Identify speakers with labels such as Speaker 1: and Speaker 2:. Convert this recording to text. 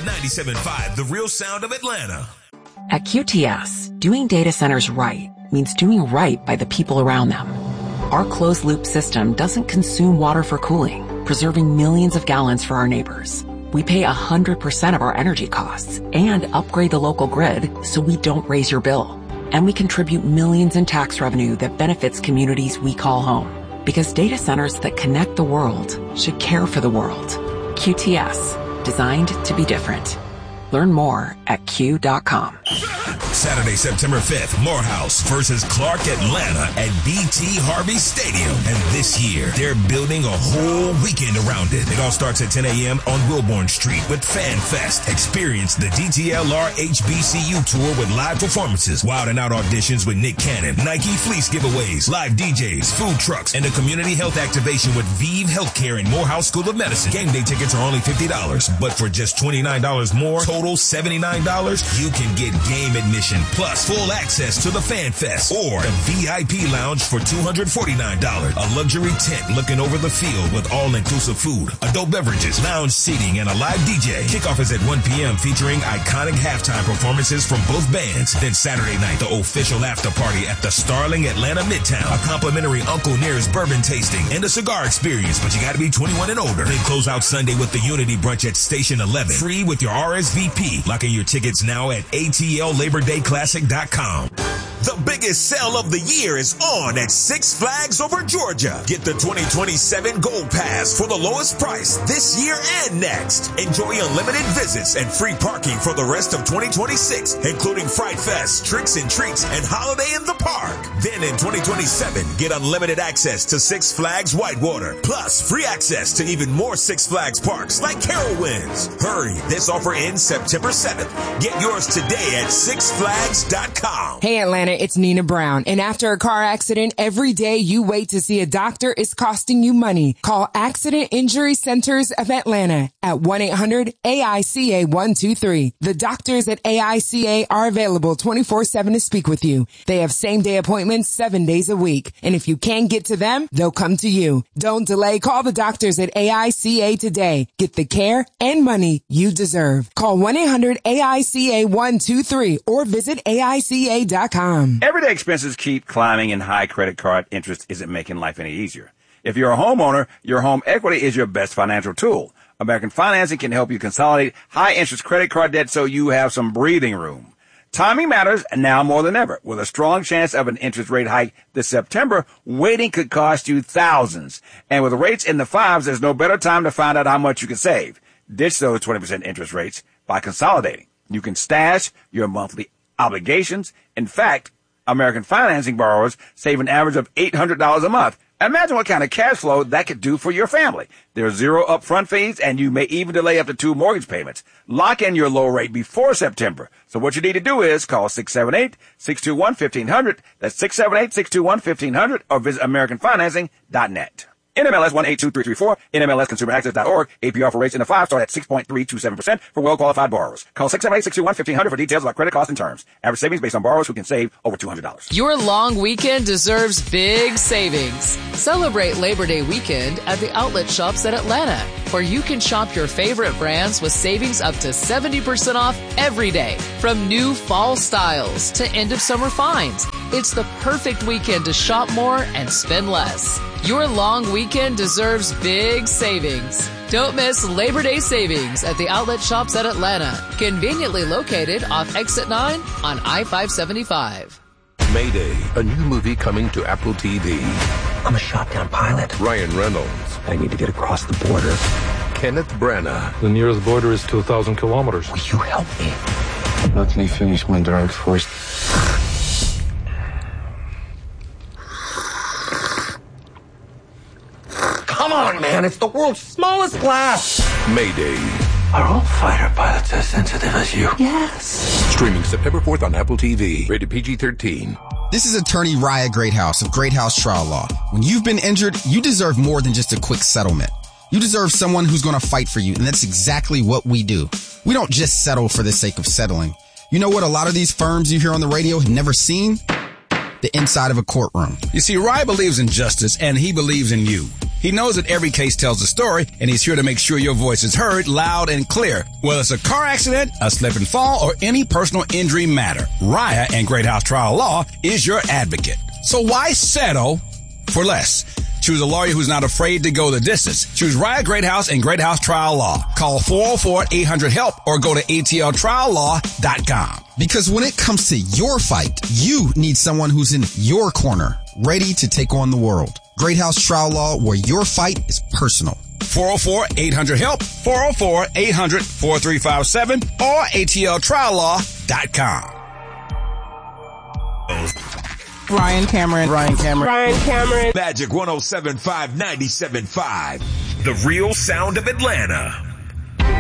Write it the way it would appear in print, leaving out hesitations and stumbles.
Speaker 1: 97.5, the real sound of Atlanta.
Speaker 2: At QTS, doing data centers right means doing right by the people around them. Our closed-loop system doesn't consume water for cooling, preserving millions of gallons for our neighbors. We pay 100% of our energy costs and upgrade the local grid so we don't raise your bill. And we contribute millions in tax revenue that benefits communities we call home. Because data centers that connect the world should care for the world. QTS, designed to be different. Learn more at Q.com.
Speaker 1: Saturday, September 5th, Morehouse versus Clark Atlanta at BT Harvey Stadium. And this year, they're building a whole weekend around it. It all starts at 10 a.m. on Wilbourn Street with Fan Fest. Experience the DTLR HBCU tour with live performances, Wild and Out auditions with Nick Cannon, Nike fleece giveaways, live DJs, food trucks, and a community health activation with ViV Healthcare and Morehouse School of Medicine. Game day tickets are only $50, but for just $29 more, total $79, you can get game admission plus full access to the Fan Fest or the VIP lounge for $249. A luxury tent looking over the field with all-inclusive food, adult beverages, lounge seating, and a live DJ. Kickoff is at 1 p.m. featuring iconic halftime performances from both bands. Then Saturday night, the official after party at the Starling Atlanta Midtown. A complimentary Uncle Near's bourbon tasting and a cigar experience, but you gotta be 21 and older. Then close out Sunday with the Unity Brunch at Station 11. Free with your RSVP. Lock in your tickets now at ATLLaborDayClassic.com. The biggest sale of the year is on at Six Flags over Georgia. Get the 2027 Gold Pass for the lowest price this year and next. Enjoy unlimited visits and free parking for the rest of 2026, including Fright Fest, Tricks and Treats, and Holiday in the Park. Then in 2027, get unlimited access to Six Flags Whitewater, plus free access to even more Six Flags parks like Carowinds. Hurry, this offer ends September 7th. Get yours today at SixFlags.com.
Speaker 3: Hey Atlanta, it's Nina Brown. And after a car accident, every day you wait to see a doctor is costing you money. Call Accident Injury Centers of Atlanta at 1-800-AICA-123. The doctors at AICA are available 24/7 to speak with you. They have same-day appointments 7 days a week. And if you can't get to them, they'll come to you. Don't delay. Call the doctors at AICA today. Get the care and money you deserve. Call 1-800-AICA-123 or visit AICA.com.
Speaker 4: Everyday expenses keep climbing and high credit card interest isn't making life any easier. If you're a homeowner, your home equity is your best financial tool. American Financing can help you consolidate high interest credit card debt so you have some breathing room. Timing matters now more than ever. With a strong chance of an interest rate hike this September, waiting could cost you thousands. And with rates in the fives, there's no better time to find out how much you can save. Ditch those 20% interest rates by consolidating. You can stash your monthly obligations. In fact, American Financing borrowers save an average of $800 a month. Imagine what kind of cash flow that could do for your family. There's zero upfront fees, and you may even delay up to 2 mortgage payments. Lock in your low rate before September. So what you need to do is call 678-621-1500. That's 678-621-1500 or visit AmericanFinancing.net. NMLS 182334, NMLSConsumerAccess.org. APR for rates in the 5 start at 6.327% for well-qualified borrowers. Call 678-621-1500 for details about credit costs and terms. Average savings based on borrowers who can save over $200.
Speaker 5: Your long weekend deserves big savings. Celebrate Labor Day weekend at the outlet shops at Atlanta, where you can shop your favorite brands with savings up to 70% off every day. From new fall styles to end of summer finds, it's the perfect weekend to shop more and spend less. Your long weekend deserves big savings. Don't miss Labor Day savings at the outlet shops at Atlanta, conveniently located off Exit 9 on I-575.
Speaker 6: Mayday, a new movie coming to Apple TV.
Speaker 7: I'm a shotgun pilot.
Speaker 6: Ryan Reynolds.
Speaker 7: I need to get across the border.
Speaker 6: Kenneth Branagh.
Speaker 8: The nearest border is 2,000 kilometers.
Speaker 7: Will you help me?
Speaker 9: Let me finish my drink first.
Speaker 7: Come on, man. It's the world's smallest glass.
Speaker 6: Mayday.
Speaker 7: Are all fighter pilots as sensitive as you?
Speaker 6: Yes. Streaming September 4th on Apple TV. Rated PG-13.
Speaker 10: This is attorney Raya Greathouse of Greathouse Trial Law. When you've been injured, you deserve more than just a quick settlement. You deserve someone who's going to fight for you, and that's exactly what we do. We don't just settle for the sake of settling. You know what a lot of these firms you hear on the radio have never seen? The inside of a courtroom.
Speaker 11: You see, Rye believes in justice, and he believes in you. He knows that every case tells a story, and he's here to make sure your voice is heard loud and clear. Whether it's a car accident, a slip and fall, or any personal injury matter, Raya and Great House Trial Law is your advocate. So why settle for less? Choose a lawyer who's not afraid to go the distance. Choose Raya Great House and Great House Trial Law. Call 404-800-HELP or go to atltriallaw.com.
Speaker 10: Because when it comes to your fight, you need someone who's in your corner, ready to take on the world. Great House Trial Law, where your fight is personal.
Speaker 11: 404-800-HELP, 404-800-4357, or atltriallaw.com.
Speaker 12: Ryan Cameron.
Speaker 1: Magic 107.5, 97.5. The real sound of Atlanta.